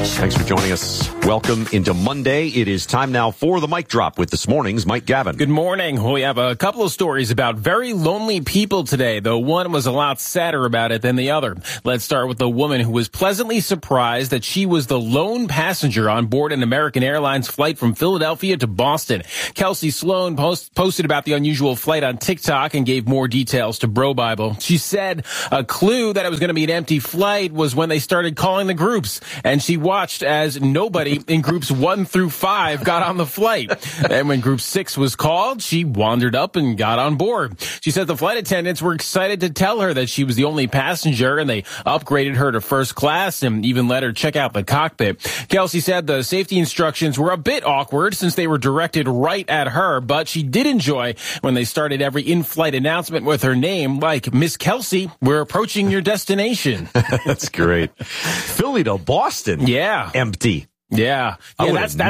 Thanks for joining us. Welcome into Monday. It is time now for the Mic Drop with this morning's Mike Gavin. Good morning. We have a couple of stories about very lonely people today, though one was a lot sadder about it than the other. Let's start with the woman who was pleasantly surprised that she was the lone passenger on board an American Airlines flight from Philadelphia to Boston. Kelsey Sloan posted about the unusual flight on TikTok and gave more details to Bro Bible. She said a clue that it was going to be an empty flight was when they started calling the groups, and she watched as nobody in groups 1 through 5 got on the flight. And when group 6 was called, she wandered up and got on board. She said the flight attendants were excited to tell her that she was the only passenger, and they upgraded her to first class and even let her check out the cockpit. Kelsey said the safety instructions were a bit awkward since they were directed right at her, but she did enjoy when they started every in-flight announcement with her name, like, Miss Kelsey, we're approaching your destination. That's great. Philly to Boston. Yeah. Empty. Yeah. That's